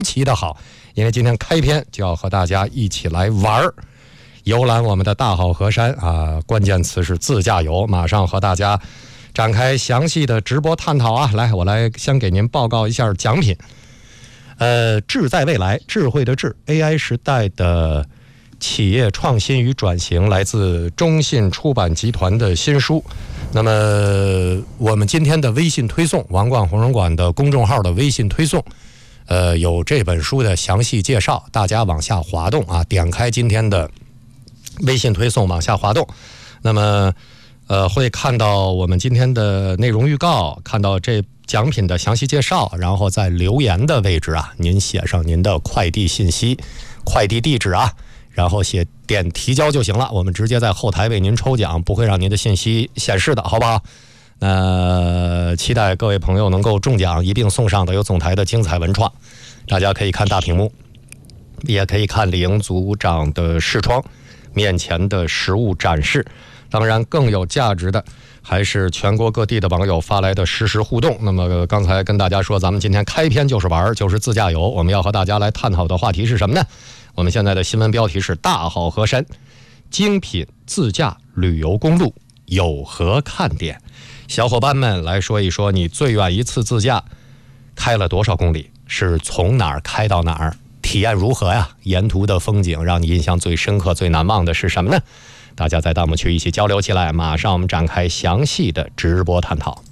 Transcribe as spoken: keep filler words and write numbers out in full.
奇的好，因为今天开篇就要和大家一起来玩儿，游览我们的大好河山啊！关键词是自驾游，马上和大家展开详细的直播探讨啊！来，我来先给您报告一下奖品。呃，智在未来，智慧的智 ，A I 时代的企业创新与转型，来自中信出版集团的新书。那么我们今天的微信推送，王冠红人馆的公众号的微信推送。呃，有这本书的详细介绍，大家往下滑动啊，点开今天的微信推送，往下滑动，那么呃会看到我们今天的内容预告，看到这奖品的详细介绍，然后在留言的位置啊，您写上您的快递信息、快递地址啊，然后写点提交就行了，我们直接在后台为您抽奖，不会让您的信息显示的，好不好？那、呃、期待各位朋友能够中奖，一并送上的有总台的精彩文创，大家可以看大屏幕，也可以看李莹组长的视窗面前的实物展示。当然更有价值的还是全国各地的网友发来的实时互动。那么刚才跟大家说，咱们今天开篇就是玩，就是自驾游。我们要和大家来探讨的话题是什么呢？我们现在的新闻标题是大好河山精品自驾旅游公路有何看点？小伙伴们来说一说，你最远一次自驾开了多少公里？是从哪儿开到哪儿？体验如何呀？沿途的风景让你印象最深刻、最难忘的是什么呢？大家在弹幕区一起交流起来，马上我们展开详细的直播探讨。